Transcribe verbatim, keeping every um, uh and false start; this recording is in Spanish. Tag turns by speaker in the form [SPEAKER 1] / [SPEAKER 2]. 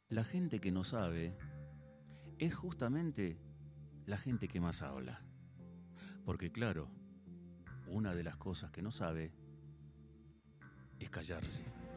[SPEAKER 1] La gente que no sabe es justamente la gente que más habla. Porque claro, una de las cosas que no sabe es callarse.